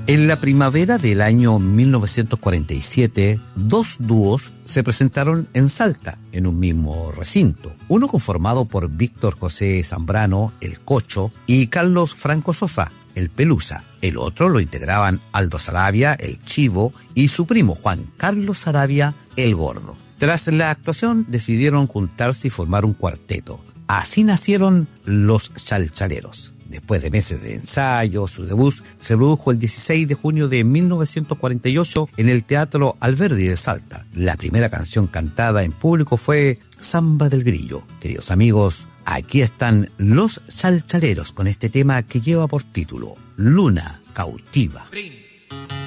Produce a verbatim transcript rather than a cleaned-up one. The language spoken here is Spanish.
En la primavera del año mil novecientos cuarenta y siete, dos dúos se presentaron en Salta, en un mismo recinto. Uno conformado por Víctor José Zambrano, el Cocho, y Carlos Franco Sosa, el Pelusa. El otro lo integraban Aldo Saravia, el Chivo, y su primo Juan Carlos Saravia, el Gordo. Tras la actuación decidieron juntarse y formar un cuarteto. Así nacieron Los Chalchaleros. Después de meses de ensayo, su debut se produjo el dieciséis de junio de mil novecientos cuarenta y ocho en el Teatro Alberdi de Salta. La primera canción cantada en público fue Samba del Grillo. Queridos amigos, aquí están Los Chalchaleros con este tema que lleva por título Luna Cautiva. Brin.